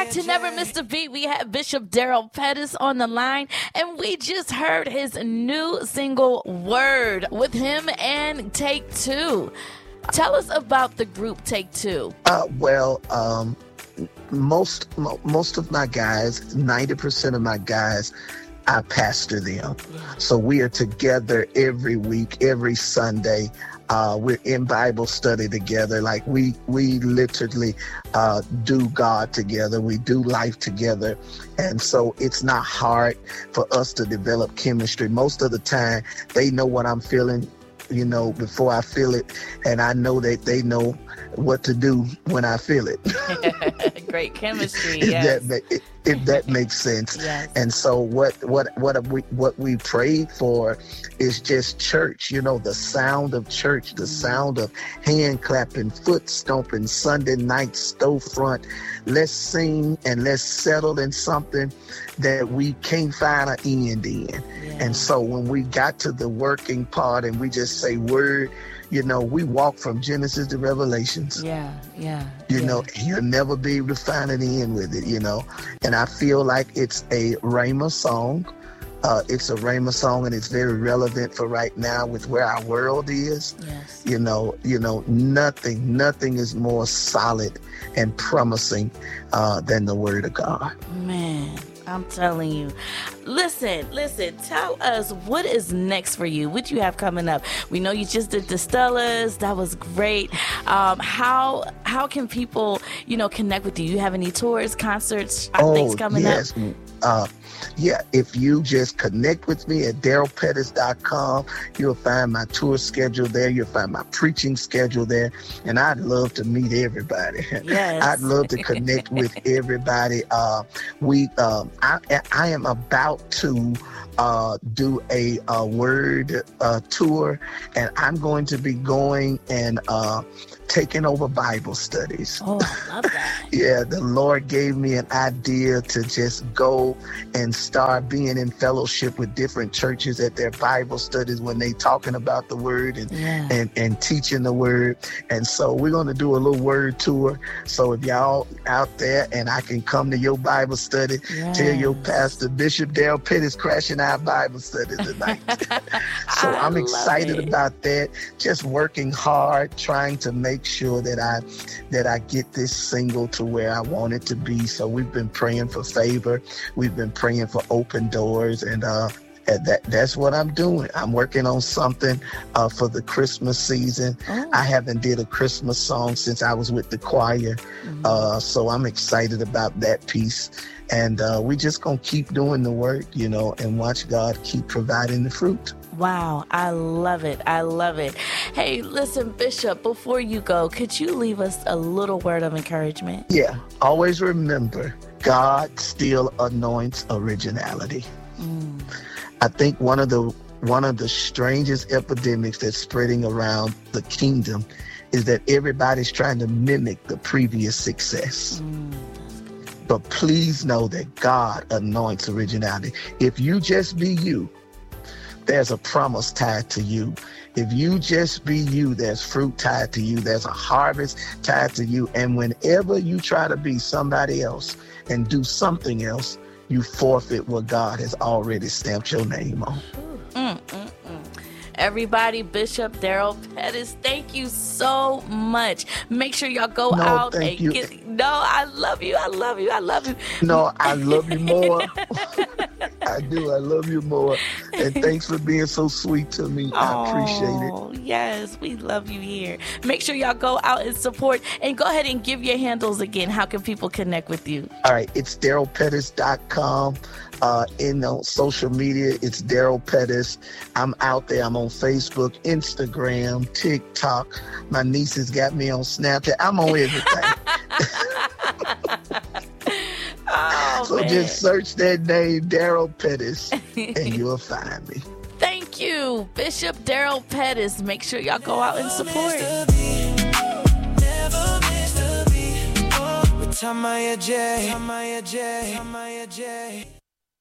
back to Never Miss a Beat. We have Bishop Darrell Pettis on the line, and we just heard his new single, Word, with him and Take Two. Tell us about the group Take Two. Most of my guys, 90% of my guys, I pastor them. So we are together every week, every Sunday. We're in Bible study together. Like we literally do God together. We do life together. And so it's not hard for us to develop chemistry. Most of the time, they know what I'm feeling, before I feel it. And I know that they know what to do when I feel it. Great chemistry. Yes. If that makes sense. Yes. And so what we prayed for is just church, the sound of church, the sound of hand clapping, foot stomping, Sunday night storefront. Let's sing and let's settle in something that we can't find an end in. Yeah. And so when we got to the working part and we just say word, we walk from Genesis to Revelations. You'll never be able to find an end with it, And I feel like it's a Rhema song. It's a Rhema song, and it's very relevant for right now with where our world is. Yes. Nothing is more solid and promising than the Word of God. Man, I'm telling you. Listen, tell us what is next for you. What you have coming up? We know you just did the Stellas. That was great. How can people, connect with you? You have any tours, concerts, things coming up? If you just connect with me at darrellpettis.com, you'll find my tour schedule there. You'll find my preaching schedule there. And I'd love to meet everybody. Yes. I'd love to connect with everybody. I am about to do a word tour, and I'm going to be going and taking over Bible studies. Oh, I love that. Yeah, the Lord gave me an idea to just go and start being in fellowship with different churches at their Bible studies when they talking about the word and teaching the word. And so we're going to do a little word tour. So if y'all out there and I can come to your Bible study, tell your pastor, Bishop Darrell Pettis, crashing our Bible study tonight. So I'm excited about that. Just working hard, trying to make sure that I get this single to where I want it to be. So we've been praying for favor. We've been praying for open doors, and that's what I'm doing. I'm working on something for the Christmas season. I haven't did a Christmas song since I was with the choir. So I'm excited about that piece. And we just going to keep doing the work, and watch God keep providing the fruit. Wow, I love it. I love it. Hey, listen, Bishop, before you go, could you leave us a little word of encouragement? Yeah, always remember, God still anoints originality. I think one of the strangest epidemics that's spreading around the kingdom is that everybody's trying to mimic the previous success. But please know that God anoints originality. If you just be you, there's a promise tied to you. If you just be you, there's fruit tied to you. There's a harvest tied to you. And whenever you try to be somebody else and do something else, you forfeit what God has already stamped your name on. Everybody, Bishop Darrell Pettis, thank you so much. Make sure y'all go out and get. No, I love you. I love you. I love you. No, I love you more. I do. I love you more. And thanks for being so sweet to me. I appreciate it. Yes, we love you here. Make sure y'all go out and support, and go ahead and give your handles again. How can people connect with you? All right. It's darrellpettis.com. In social media, it's Darrell Pettis. I'm out there. I'm on Facebook, Instagram, TikTok. My niece has got me on Snapchat. I'm on everything. So just search that name, Darrell Pettis, and you'll find me. Thank you, Bishop Darrell Pettis. Make sure y'all go out and support.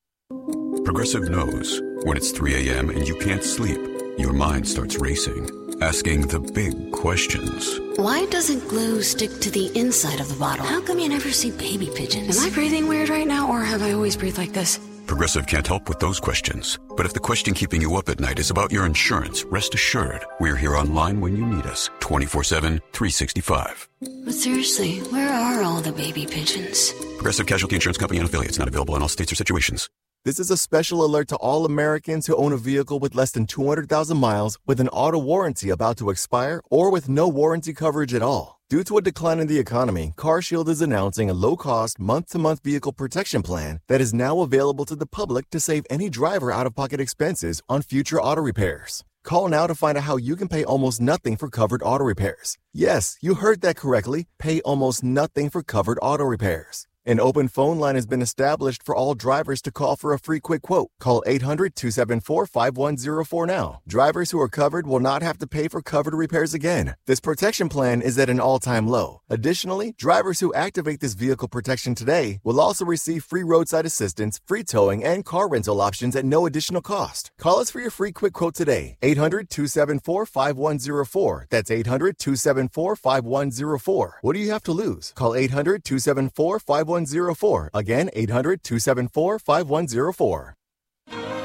Progressive knows when it's 3 a.m. and you can't sleep, your mind starts racing. asking the big questions. Why doesn't glue stick to the inside of the bottle? How come you never see baby pigeons? Am I breathing weird right now, or have I always breathed like this? Progressive can't help with those questions. But if the question keeping you up at night is about your insurance, rest assured, we're here online when you need us, 24/7, 365. But seriously, where are all the baby pigeons? Progressive Casualty Insurance Company and affiliates, not available in all states or situations. This is a special alert to all Americans who own a vehicle with less than 200,000 miles with an auto warranty about to expire or with no warranty coverage at all. Due to a decline in the economy, CarShield is announcing a low-cost, month-to-month vehicle protection plan that is now available to the public to save any driver out-of-pocket expenses on future auto repairs. Call now to find out how you can pay almost nothing for covered auto repairs. Yes, you heard that correctly. Pay almost nothing for covered auto repairs. An open phone line has been established for all drivers to call for a free quick quote. Call 800-274-5104 now. Drivers who are covered will not have to pay for covered repairs again. This protection plan is at an all-time low. Additionally, drivers who activate this vehicle protection today will also receive free roadside assistance, free towing, and car rental options at no additional cost. Call us for your free quick quote today. 800-274-5104. That's 800-274-5104. What do you have to lose? Call 800-274-5104. Again, 800-274-5104.